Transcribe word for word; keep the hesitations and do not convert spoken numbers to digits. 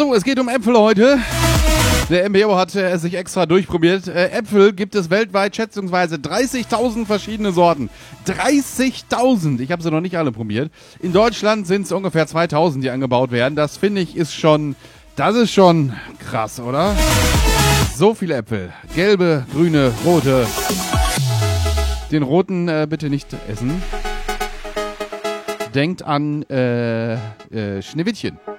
So, es geht um Äpfel heute. Der M B O hat äh, sich extra durchprobiert. Äh, Äpfel gibt es weltweit schätzungsweise dreißigtausend verschiedene Sorten. dreißigtausend! Ich habe sie noch nicht alle probiert. In Deutschland sind es ungefähr zweitausend, die angebaut werden. Das finde ich ist schon, das ist schon krass, oder? So viele Äpfel. Gelbe, grüne, rote. Den roten äh, bitte nicht essen. Denkt an äh, äh, Schneewittchen.